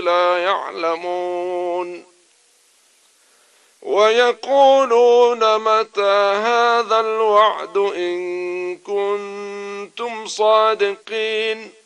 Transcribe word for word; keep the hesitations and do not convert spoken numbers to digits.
لا يعلمون ويقولون متى هذا الوعد إن كنتم صادقين